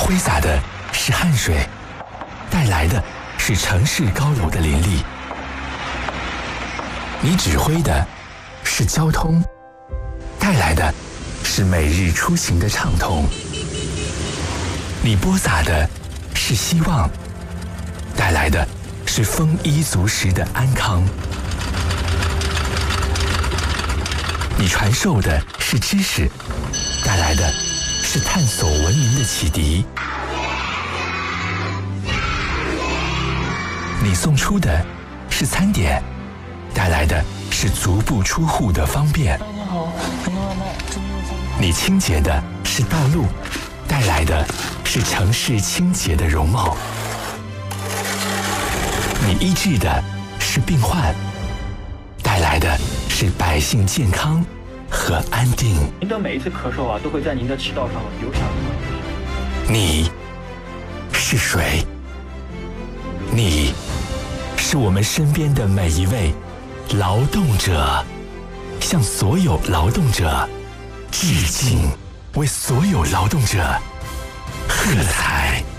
挥洒的是汗水，带来的是城市高楼的林立。你指挥的是交通，带来的是每日出行的畅通。你播撒的是希望，带来的是丰衣足食的安康。你传授的是知识，带来的是探索文明的启迪。你送出的是餐点，带来的是足不出户的方便。 你好，什么外卖？ 你清洁的是道路，带来的是城市清洁的容貌。你医治的是病患，带来的是百姓健康和安定。 您的每一次咳嗽啊，都会在您的赤道上留下。 你是谁？你是我们身边的每一位劳动者，向所有劳动者致敬，为所有劳动者喝彩。